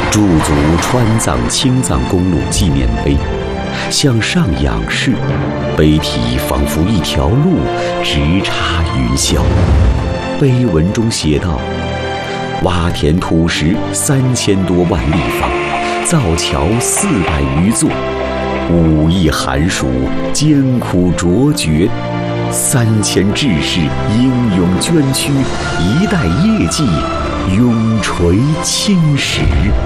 驻足川藏青藏公路纪念碑，向上仰视，碑体仿佛一条路直插云霄。碑文中写道：挖填土石3000多万立方，造桥400余座，5亿寒暑艰苦卓绝，3000志士英勇捐躯，一代业绩永垂青史。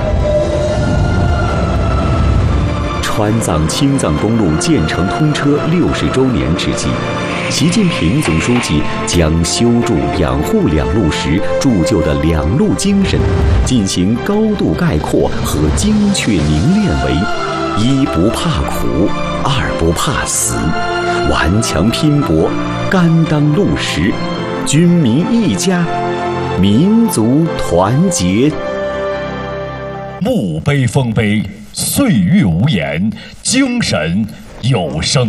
川藏青藏公路建成通车60周年之际，习近平总书记将修筑养护两路时铸就的两路精神进行高度概括和精确凝练为：一不怕苦，二不怕死，顽强拼搏，甘当路石，军民一家，民族团结。 墓碑丰碑，岁月无言，精神有声。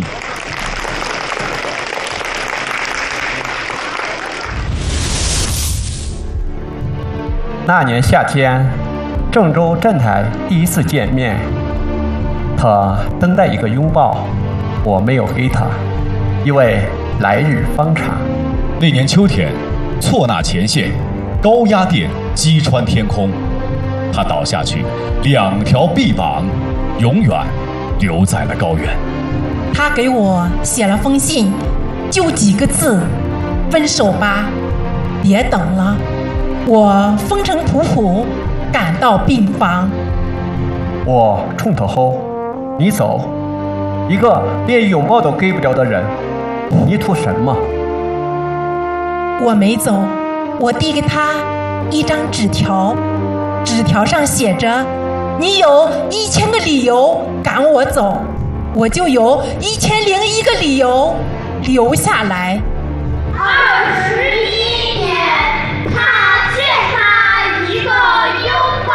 那年夏天，郑州站台第一次见面，他等待一个拥抱，我没有给他，因为来日方长。 那年秋天，错那前线，高压电击穿天空，他倒下去，2条臂膀永远留在了高原。 他给我写了封信，就几个字：分手吧，别等了。我风尘仆仆赶到病房， 我冲他吼：你走，一个连拥抱都给不了的人，你图什么？ 我没走，我递给他一张纸条，纸条上写着：你有1000个理由赶我走，我就有1001个理由留下来。 21年，他欠他一个拥抱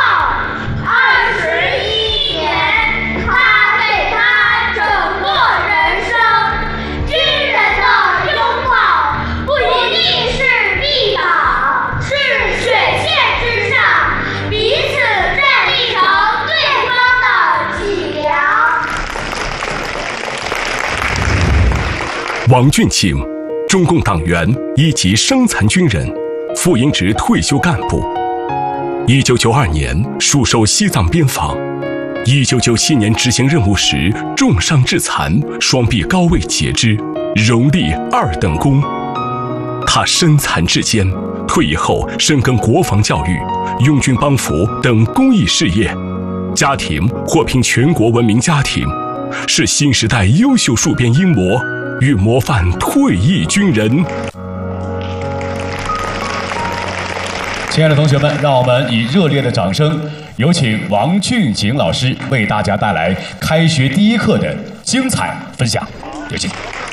；21年，他给他整个人生。军人的拥抱不一定是臂膀，是血线之上，彼此站立成对方的脊梁。 王俊庆，中共党员，1级伤残军人，副营职退休干部。1992年戍守西藏边防，1997年执行任务时重伤致残，双臂高位截肢，荣立2等功。他身残志坚，退役后深耕国防教育、拥军帮扶等公益事业，家庭获评全国文明家庭，是新时代优秀戍边英模与模范退役军人。 亲爱的同学们，让我们以热烈的掌声，有请王俊景老师为大家带来开学第一课的精彩分享。有请。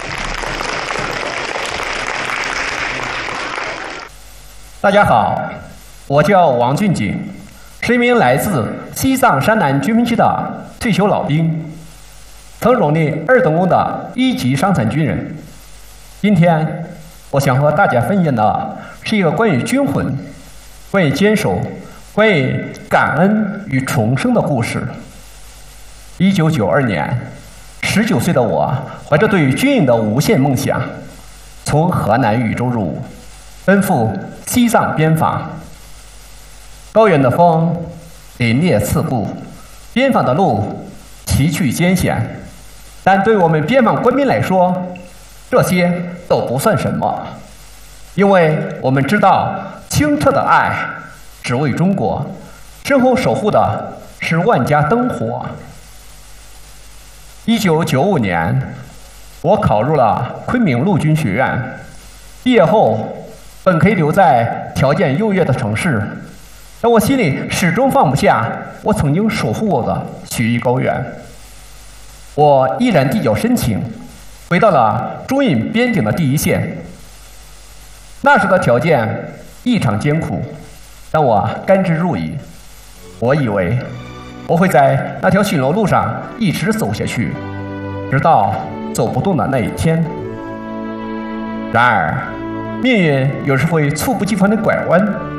大家好，我叫王俊景，是一名来自西藏山南军分区的退休老兵，曾荣立2等功的1级伤残军人。今天我想和大家分享的是一个关于军魂、关于坚守、关于感恩与重生的故事。1992年，19岁的我怀着对于军营的无限梦想，从河南禹州入伍，奔赴西藏边防。高原的风凛冽刺骨，边防的路崎岖艰险，但对我们边防官兵来说，这些都不算什么，因为我们知道清澈的爱只为中国，身后守护的是万家灯火。1995年，我考入了昆明陆军学院，毕业后本可以留在条件优越的城市，但我心里始终放不下我曾经守护过的雪域高原。我毅然递交申请，回到了中印边境的第一线。那时的条件异常艰苦，但我甘之如饴。我以为我会在那条巡逻路上一直走下去，直到走不动的那一天。然而，命运有时会猝不及防的拐弯。